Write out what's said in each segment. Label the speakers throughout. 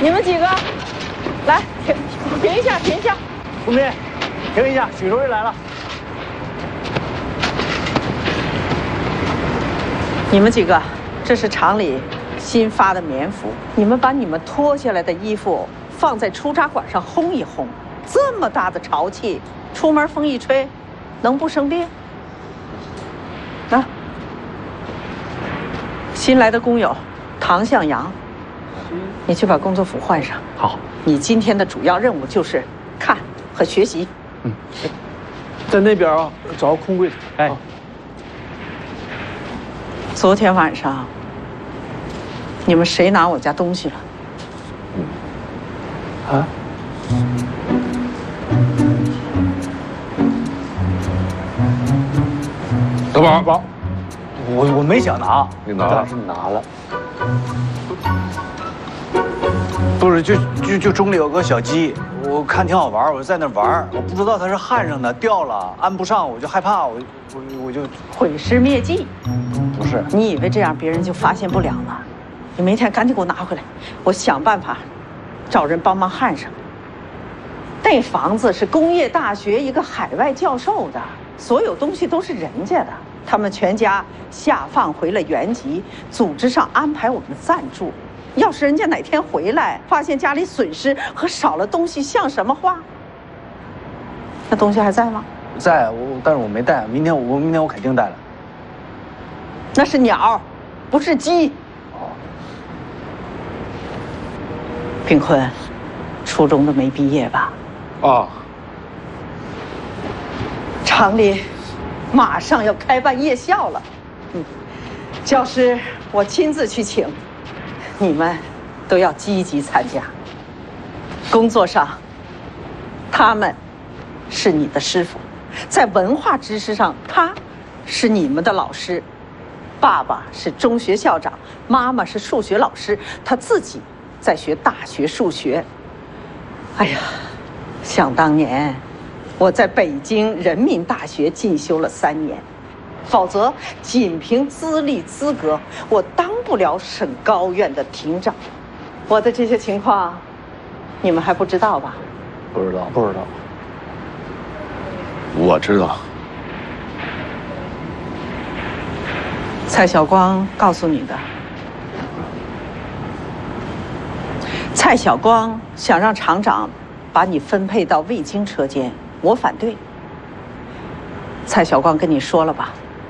Speaker 1: 你们几个，来停一下，停一下。
Speaker 2: 公民，停一下，许主任来了。
Speaker 1: 你们几个，这是厂里新发的棉服，你们把你们脱下来的衣服放在出闸管上烘一烘。这么大的潮气，出门风一吹，能不生病？啊！新来的工友唐向阳，你去把工作服换上。
Speaker 2: 好。
Speaker 1: 你今天的主要任务就是看和学习。
Speaker 2: 嗯，在那边啊，找个空柜子。哎。
Speaker 1: 昨天晚上，你们谁拿我家东西了？
Speaker 2: 啊？
Speaker 3: 德宝，
Speaker 2: 我没想拿，
Speaker 3: 你拿了？
Speaker 2: 是拿了。不是，就中里有个小鸡，我看挺好玩，我就在那玩，我不知道它是焊上的，掉了，安不上，我就害怕，我就
Speaker 1: 毁尸灭迹。
Speaker 2: 不是，
Speaker 1: 你以为这样别人就发现不了了？你明天赶紧给我拿回来，我想办法找人帮忙焊上。那房子是工业大学一个海外教授的，所有东西都是人家的。他们全家下放回了原籍，组织上安排我们赞助。要是人家哪天回来，发现家里损失和少了东西，像什么话？那东西还在吗？
Speaker 2: 在，但是我没带。明天我肯定带来。
Speaker 1: 那是鸟，不是鸡。
Speaker 2: 哦。
Speaker 1: 炳坤，初中都没毕业吧？
Speaker 3: 啊。
Speaker 1: 厂里马上要开办夜校了，教师我亲自去请，你们都要积极参加。工作上，他们是你的师傅，在文化知识上，他是你们的老师。爸爸是中学校长，妈妈是数学老师，他自己在学大学数学。哎呀，想当年，我在北京人民大学进修了3年，否则仅凭资历资格，我当不了省高院的庭长。我的这些情况，你们还不知道吧？
Speaker 2: 不知道。
Speaker 3: 我知道。
Speaker 1: 蔡晓光告诉你的。蔡晓光想让厂长把你分配到卫京车间，我反对。蔡晓光跟你说了吧？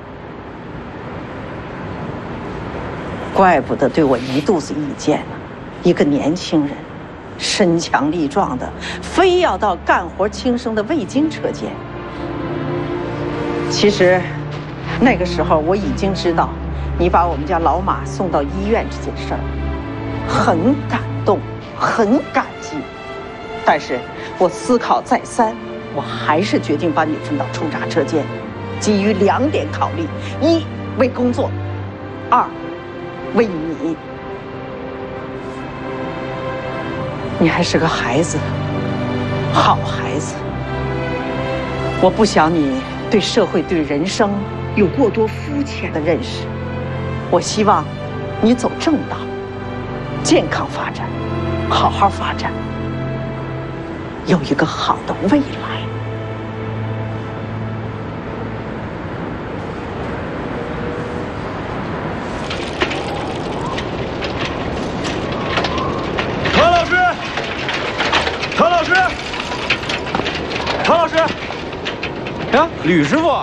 Speaker 1: 怪不得对我一肚子意见呢。一个年轻人，身强力壮的，非要到干活轻生的卫京车间。其实，那个时候我已经知道，你把我们家老马送到医院这件事儿，很感动，很感激。但是我思考再三，我还是决定把你分到出闸车间，基于2点考虑：1为工作，2为你。你还是个孩子，好孩子。我不想你对社会、对人生有过多肤浅的认识。我希望你走正道，健康发展，好好发展，有一个好的未来。
Speaker 2: 唐老师，呀，吕师傅，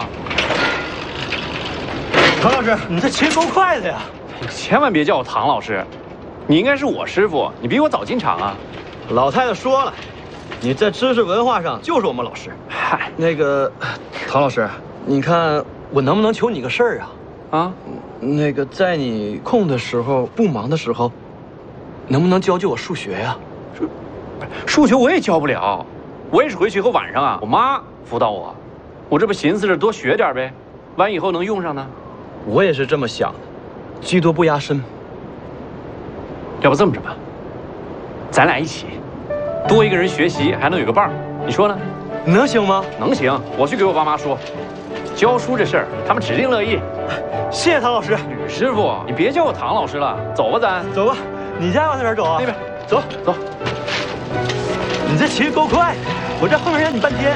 Speaker 2: 唐老师，你这切够快的呀！
Speaker 4: 你千万别叫我唐老师，你应该是我师傅，你比我早进厂啊。
Speaker 5: 老太太说了，你在知识文化上就是我们老师。
Speaker 4: 嗨，
Speaker 5: 那个，唐老师，你看我能不能求你个事儿啊？
Speaker 4: 啊，
Speaker 5: 那个在你空的时候、不忙的时候，能不能教我数学呀？
Speaker 4: 数学我也教不了。我也是回去以后晚上啊，我妈辅导我，我这不寻思着多学点呗，万一以后能用上呢。
Speaker 5: 我也是这么想的，技多不压身。
Speaker 4: 要不这么着吧，咱俩一起，多一个人学习还能有个伴儿，你说呢？
Speaker 5: 能行吗？
Speaker 4: 能行，我去给我爸妈说，教书这事儿他们指定乐意。
Speaker 5: 谢谢唐老师。
Speaker 4: 吕师傅，你别叫我唐老师了，走吧咱。
Speaker 5: 走吧，你家往哪边走啊？
Speaker 4: 那边。
Speaker 5: 走走。你这骑得够快，我在后面让你半天。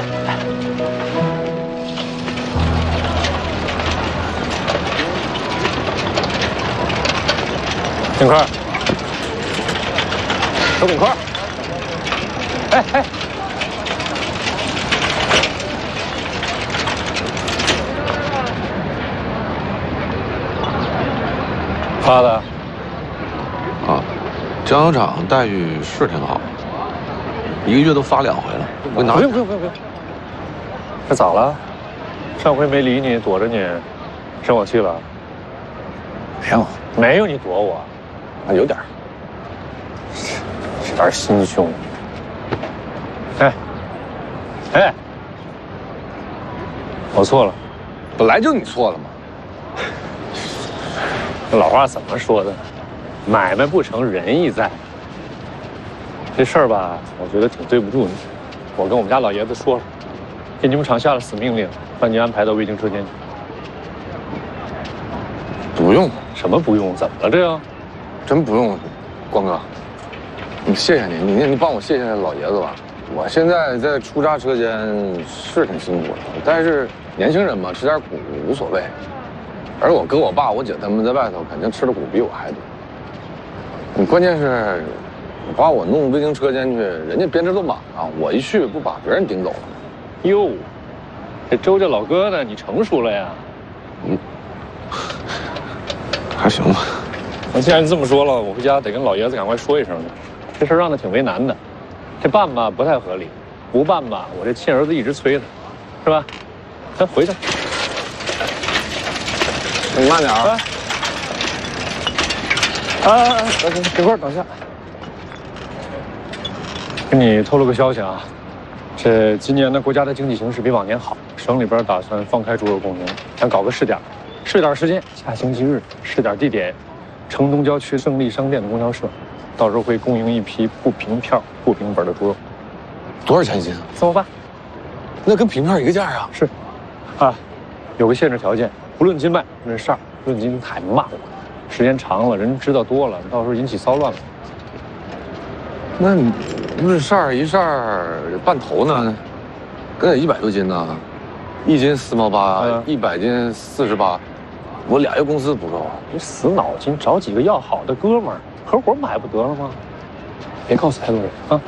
Speaker 3: 顶块，小顶块。哎哎，发的。
Speaker 6: 啊，江油厂待遇是挺好，一个月都发2回了。我拿
Speaker 3: 不用，这咋了？上回没理你，躲着你，生我气了？没有你躲我，
Speaker 6: 啊，有点儿。
Speaker 3: 这点心胸。哎，我错了，
Speaker 6: 本来就你错了嘛。
Speaker 3: 这老话怎么说的？买卖不成仁义在。这事儿吧，我觉得挺对不住你。我跟我们家老爷子说了，给你们厂下了死命令，把你安排到卫京车间去。
Speaker 6: 不用，
Speaker 3: 什么不用？怎么了这样？
Speaker 6: 真不用，光哥，你谢谢你，你帮我谢谢老爷子吧。我现在在出渣车间是挺辛苦的，但是年轻人嘛，吃点苦无所谓。而我哥、我爸、我姐他们在外头肯定吃的苦比我还多。你关键是，你把我弄卫京车间去，人家编制都满了，我一去不把别人顶走了吗？
Speaker 3: 哟，这周家老哥呢？你成熟了呀？
Speaker 6: 还行吧。
Speaker 3: 那既然你这么说了，我回家得跟老爷子赶快说一声去。这事儿让他挺为难的，这办吧不太合理，不办吧我这亲儿子一直催他，是吧？咱回去。
Speaker 6: 你慢点啊！
Speaker 3: 等会儿，等下。跟你透露个消息啊，这今年呢，国家的经济形势比往年好，省里边打算放开猪肉供应，想搞个试点。试点时间，下星期日；试点地点，城东郊区胜利商店的供销社，到时候会供应一批不凭票、不凭本的猪肉。
Speaker 6: 多少钱一斤
Speaker 3: ？358。
Speaker 6: 那跟凭票一个价啊？
Speaker 3: 是。啊，有个限制条件，不论斤卖，论事儿，论斤太慢了，时间长了，人知道多了，到时候引起骚乱了。
Speaker 6: 那你论事儿一事儿半头呢，跟得100多斤呢，1斤4毛8，100斤48，我俩月工资不够。
Speaker 3: 你死脑筋，找几个要好的哥们儿合伙买不得了吗？别告诉太多人啊！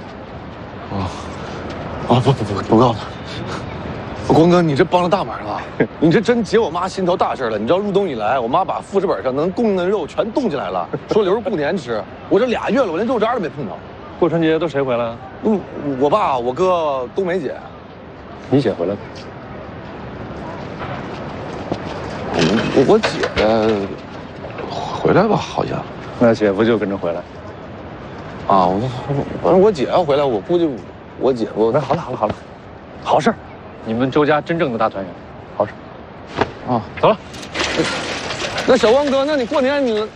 Speaker 6: 不告诉。光哥，你这帮了大忙了，你这真解我妈心头大事了。你知道入冬以来，我妈把副食本上能供应的肉全冻起来了，说留着过年吃。我这2月了，我连肉渣都没碰着。
Speaker 3: 过春节都谁回来？
Speaker 6: 我爸、我哥都没姐。
Speaker 3: 你姐回来了？
Speaker 6: 我姐回来吧，好像。
Speaker 3: 那姐夫就跟着回来。
Speaker 6: 啊，反正我姐要回来，我估计我姐夫。
Speaker 3: 好了，好事儿，你们周家真正的大团圆，好事。
Speaker 6: 啊，
Speaker 3: 走了。
Speaker 6: 那小光哥，那你过年你。